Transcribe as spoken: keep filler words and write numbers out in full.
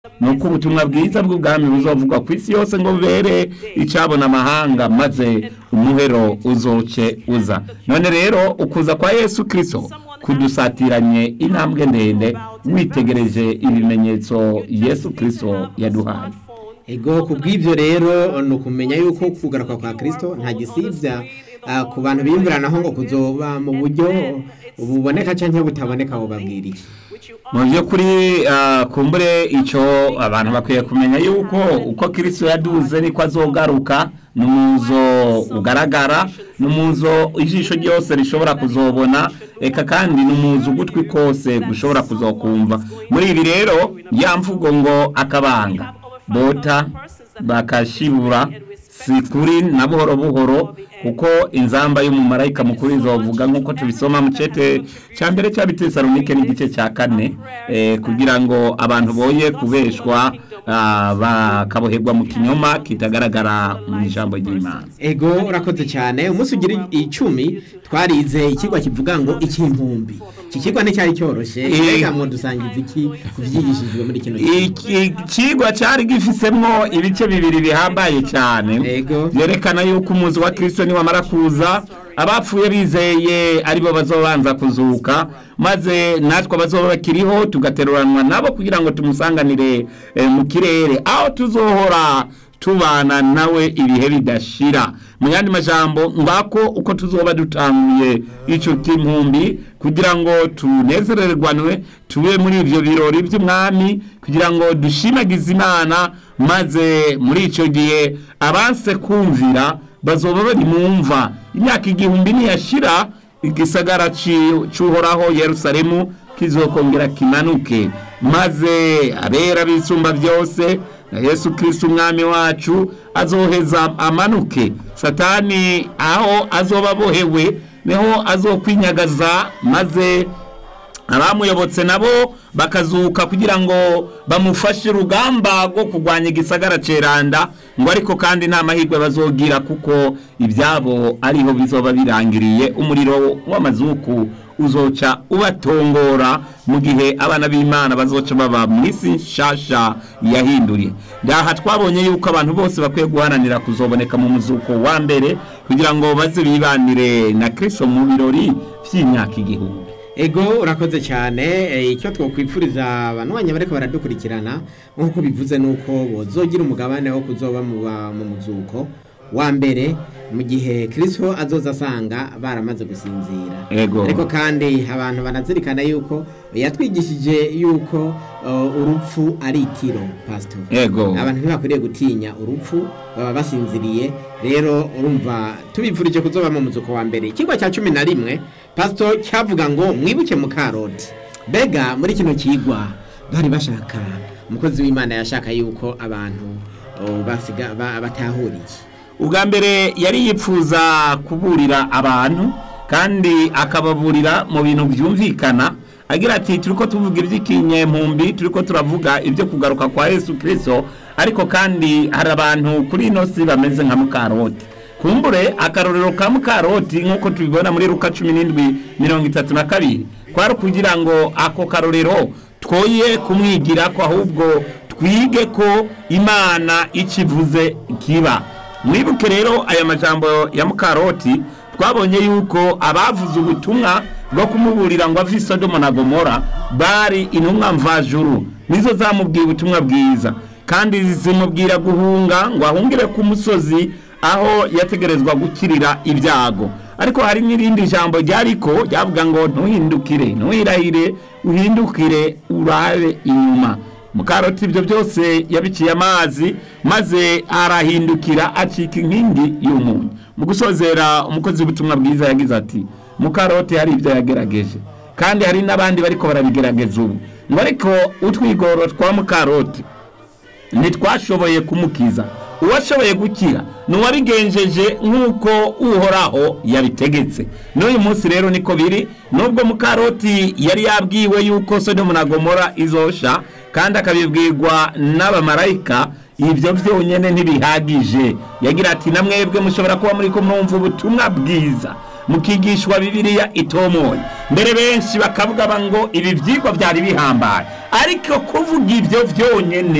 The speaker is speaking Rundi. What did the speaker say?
nuko ubutumwa bwiza bw'ubwami buzovugwa ku isi yose ngo bubere icabona amahanga maze umuhero uzoce uza. None rero ukuza kwa Yesu Kristo kudusatiranye intambwe ndende witegereje ibimenyetso Yesu Kristo yaduhaye. Ego kubw'ivyo rero no kumenya yuko kugaruka kwa Kristo nta gisivya uh, ku bantu bimburanaho ngo kuzoba mu buryo buboneka canke butaboneka bo babwiriye. Mu by'ukuri uh, kumbure ico abantu bakwiye kumenya yuko uko Kristo yaduze niko azogaruka numuzo ugaragara numuzo ijisho ryose rishobora kuzobona eka kandi numuzo ugutwi kose gushobora kuzokumva. Muri ibi rero yamvugo ngo akabanga bota bakashibura sikuri na buhoro buhoro kuko inzamba y'umumarayika mukuru izovuga nkuko tubisoma mu cete cya mbere cya Bitesalonike n'igice cya kane eh, kugira ngo abantu boye kubeshwa uh, bakaboherwa mu kinyoma kitagaragara mu ijambo ry'Imana. Ego urakoze cyane umunsi ugira icumi twarize ikigwa kivuga ngo ikimpumbi. Kikigwa ne cyari cyoroshe ega mu dusangiza iki kuvyigishijwe muri kino iki kigwa cyari gifisemmo ibice bibiri bihambaye cyane yerekana yuko umuzi wa Kristo ni wamara kuza abapfuye bizeye aribo bazobanza kuzuka maze natwe bazoba bakiriho tugateruranwa nabo kugira ngo tumusanganire eh, mu kirere aho tuzohora tubana nawe ibihe bidashira. Mu yandi majambo ngako uko tuzoba dutanguye ico kimpumbi kugira ngo tunezererwanwe tube muri ivyo birori by'umwami kugira ngo dushimagize Imana maze muri ico gihe abanse kumvira bazoba bari mumva imyaka igihumbi ni yashira igisagara cyuhoraho Yerusalemu kizokongera kimanuke maze abera bisumba byose na Yesu Kristo umwami wacu azoheza amanuke. Satani aho azoba bohewe neho azokwinyagaza maze abamuyobotse nabo bakazuka kugira ngo bamufashe urugamba rwo kurwanya igisagara ceranda ngo ariko kandi nta mahirwe bazogira kuko ibyabo ariho bizoba birangiriye umuriro w'amazuku uzoca ubatongora mu gihe abana b'Imana bazoca baba mwisi nshasha yahinduriye. Ndaha twabonye yuko abantu bose bakwiye guharanira kuzoboneka mu muzuko wa mbere kugira ngo baze bibanire na Kristo mu birori by'imyaka igihumbi. Ego urakoze cyane icyo twokwifuriza abantu banye bariko baradukurikirana nkuko bivuze nuko bozogira umugabane wo kuzoba mu muzuko wa mbere mu gihe Kristo azoza asanga baramaze gusinzira. Ego. Ariko kandi abantu banazirikana yuko yatwigishije yuko uh, urupfu ari itiro pastor. Ego. Abantu ntibakwiriye gutinya urupfu baba basinziriye rero urumva tubivurije kuzoba mu muzuko wa mbere. Ikigwa cya cumi na rimwe pastor cyavuga ngo mwibuke mu karoti. Bega muri kino kigwa bari bashaka umukozi w'Imana yashaka yuko abantu uh, basiga batahuriye. Ubwa mbere yari yipfuza kuburira abantu kandi akababurira mu bintu byumvikana agira ati turiko tuvuga iby'ikinyempumbi turiko turavuga ibyo kugaruka kwa Yesu Kristo ariko kandi hari abantu kuri ino si bameze nka mukaroti. Kumbure akarorero ka mukaroti nkuko tubibona muri Luka cumi n'indwi mirongo itatu na kabiri kwari kugira ngo ako karorero twoye kumwigira ko ahubwo twige ko Imana ikivuze kiba. Mwibuke rero aya majambo ya mukaroti twabonye yuko abavuze ubutumwa bwo kumuburira ngo ave Sodoma na Gomora bari intumwa mvajuru nizo zamubwiye ubutumwa bwiza kandi zimubwira guhunga ngo ahungire ku musozi aho yategerezwa gukirira ibyago. Ariko hari n'irindi jambo ryariko ryavuga ngo ntuhindukire ntuhirahire uhindukire urabe inyuma. Mukaroti ibyo byose yabiciye amazi maze arahindukira acika inkingi y'umuntu. Mu gusozera umukozi w'ubutumwa bwiza yagize ati mukaroti hari ibyo yagerageje kandi hari n'abandi bariko barabigerageza ubu ngo ariko utwigoro twa mukaroti ntitwashoboye kumukiza. Uwashoboye gukira nuwabigenjeje nkuko uhoraho yabitegetse. N'uyu munsi rero niko biri nubwo mukaroti yari yabwiwe yuko Sodoma na Gomora izosha kandi akabibwirwa n'abamarayika ibyo byonyene ntibihagije. Yagira ati namwebwe mushobora kuba muri ko mwumva ubutumwa bwiza mukigishwa bibiliya itomoye. Mbere benshi bakavuga ngo ibi vyigwa byari bihambaye, ariko kuvuga ivyo vyonyene